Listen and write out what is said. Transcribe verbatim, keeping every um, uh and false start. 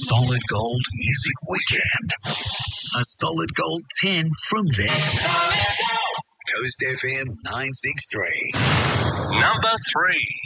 Solid Gold Music Weekend. A Solid Gold ten from them. Coast F M nine six three. Number three.